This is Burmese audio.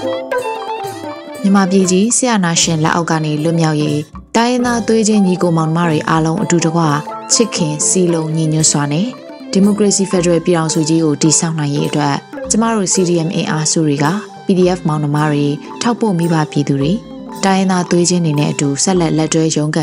မြန်မာပြည်ကြီးဆရာနာရှင်လက်အောက်ကနေလွတ်မြောက်ရေးတိုင်းရင်းသားသွေးချင်းညီကိုမောင်နှမတွေအားလုံးအတူတကွချစ်ခင်စီလုံးညီညွတ်စွာနဲ့ဒီမိုကရေစီဖက်ဒရယ်ပြည်ထောင်စုကြီးကိုတည်ဆောက်နိုင်ရေးအတွက်ကျမတို့ CDM အင်အားစုတွေက PDF မောင်နှမတွေထောက်ပို့မိဘပြည်သူတွေတိုင်းရင်းသားသွေးချင်းတွေနဲ့အတူဆက်လက်တွဲရုန်းကန်